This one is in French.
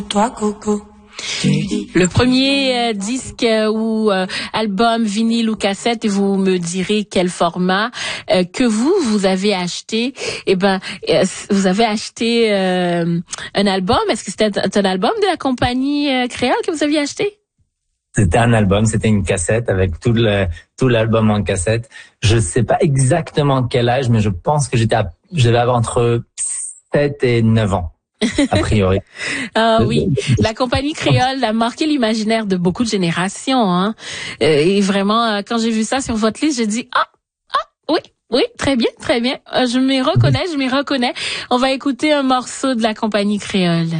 Toi, Coco. Le premier disque ou album, vinyle ou cassette, et vous me direz quel format que vous avez acheté. Vous avez acheté un album. Est-ce que c'était un album de la compagnie créole que vous aviez acheté? C'était un album, c'était une cassette avec tout l'album en cassette. Je sais pas exactement quel âge, mais je pense que je devais avoir entre 7 et 9 ans. A priori. Ah oui, la compagnie créole a marqué l'imaginaire de beaucoup de générations, hein. Et vraiment, quand j'ai vu ça sur votre liste, j'ai dit oui, très bien. Je m'y reconnais. On va écouter un morceau de la compagnie créole.